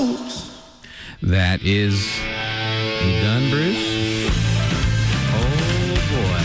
That is done, Bruce. Oh,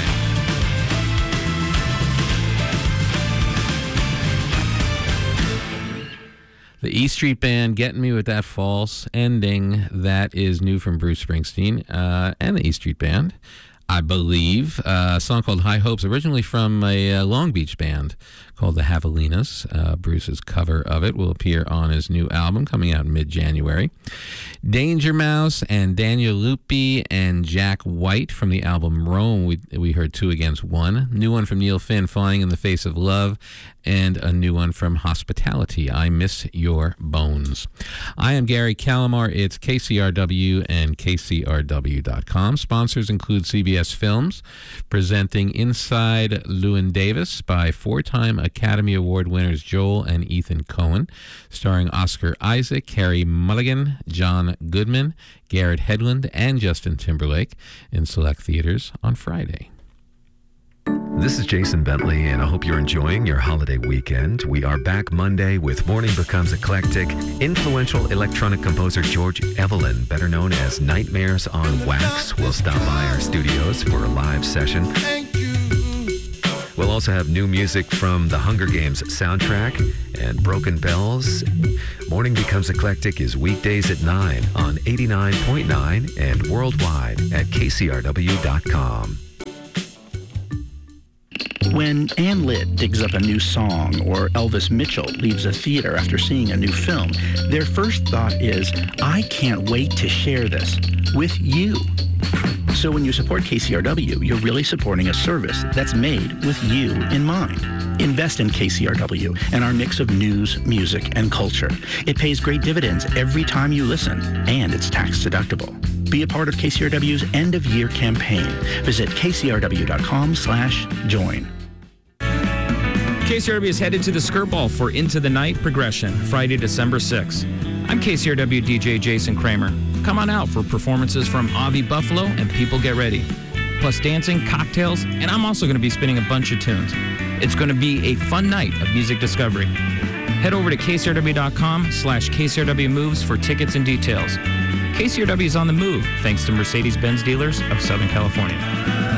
boy. The E Street Band getting me with that false ending. That is new from Bruce Springsteen and the E Street Band, I believe. A song called High Hopes, originally from a Long Beach band called the Javelinas. Bruce's cover of it will appear on his new album coming out in mid-January. Danger Mouse and Daniel Lupi and Jack White from the album Rome. We heard 2 Against 1. New one from Neil Finn, Flying in the Face of Love. And a new one from Hospitality, I Miss Your Bones. I am Gary Calamar. It's KCRW and KCRW.com. Sponsors include CBS Films, presenting Inside Llewyn Davis by 4-time Academy Award winners Joel and Ethan Coen, starring Oscar Isaac, Carey Mulligan, John Goodman, Garrett Hedlund, and Justin Timberlake in select theaters on Friday. This is Jason Bentley, and I hope you're enjoying your holiday weekend. We are back Monday with Morning Becomes Eclectic. Influential electronic composer George Evelyn, better known as Nightmares on Wax, will stop by our studios for a live session. We'll also have new music from the Hunger Games soundtrack and Broken Bells. Morning Becomes Eclectic is weekdays at 9 on 89.9 and worldwide at KCRW.com. When Ann Litt digs up a new song or Elvis Mitchell leaves a theater after seeing a new film, their first thought is, I can't wait to share this with you. So when you support KCRW, you're really supporting a service that's made with you in mind. Invest in KCRW and our mix of news, music, and culture. It pays great dividends every time you listen, and it's tax deductible. Be a part of KCRW's end-of-year campaign. Visit kcrw.com/join. KCRW is headed to the Skirt Ball for Into the Night Progression, Friday, December 6th. I'm KCRW DJ Jason Kramer. Come on out for performances from Avi Buffalo and People Get Ready. Plus dancing, cocktails, and I'm also going to be spinning a bunch of tunes. It's going to be a fun night of music discovery. Head over to kcrw.com/KCRW Moves for tickets and details. KCRW is on the move thanks to Mercedes-Benz dealers of Southern California.